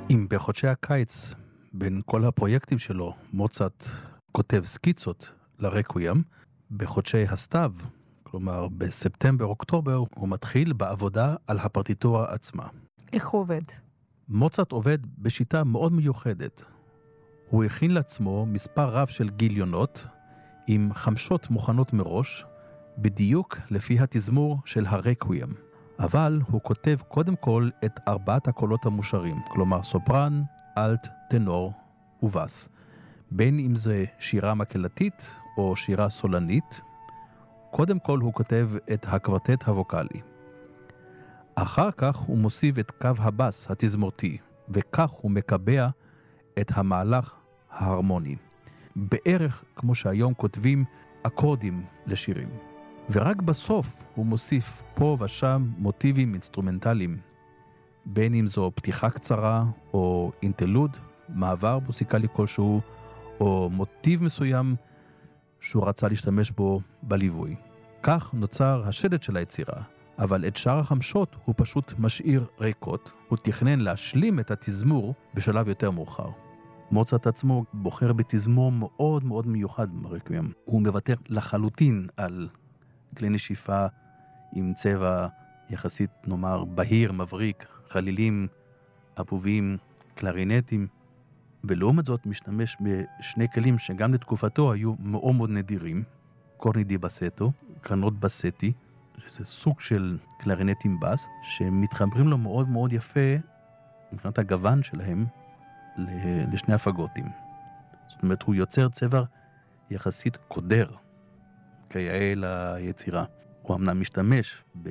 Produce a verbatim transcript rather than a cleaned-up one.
אם בחודשי הקיץ, בין כל הפרויקטים שלו, מוצרט כותב סקיצות לרקוויאם, בחודשי הסתיו, כלומר בספטמבר-אוקטובר, הוא מתחיל בעבודה על הפרטיטורה עצמה. איך הוא עובד? מוצרט עובד בשיטה מאוד מיוחדת. הוא הכין לעצמו מספר רב של גיליונות, עם חמשות מוכנות מראש, בדיוק לפי התזמור של הרקוויאם. אבל הוא כותב קודם כל את ארבעת הקולות המושרים, כלומר סופרן, אלט, טנור ובס. בין אם זה שירה מקהלתית או שירה סולנית, קודם כל הוא כותב את הקוורטט הווקלי. אחר כך הוא מוסיף את קו הבס התזמורתי, וכך הוא מקבע את המהלך ההרמוני. בערך כמו שהיום כותבים אקורדים לשירים. ורק בסוף הוא מוסיף פה ושם מוטיבים אינסטרומנטליים, בין אם זו פתיחה קצרה או אינטלוד, מעבר מוסיקלי כלשהו, או מוטיב מסוים שהוא רצה להשתמש בו בליווי. כך נוצר השדד של היצירה, אבל את שאר החמשות הוא פשוט משאיר ריקות, הוא תכנן להשלים את התזמור בשלב יותר מאוחר. מוצרט עצמו בוחר בתזמור מאוד מאוד מיוחד ברקוויאם. הוא מוותר לחלוטין על כלי נשיפה עם צבע יחסית נאמר בהיר, מבריק, חלילים, אבובים, קלרינטים, ולעומת זאת משתמש בשני כלים שגם לתקופתו היו מאוד מאוד נדירים, קורני די בסטו, קרנות בסטי, שזה סוג של קלרינטים בס, שמתחברים לו מאוד מאוד יפה מבחינת הגוון שלהם לשני הפגוטים. זאת אומרת, הוא יוצר צבע יחסית קודר, כיאה ליצירה. הוא אמנם משתמש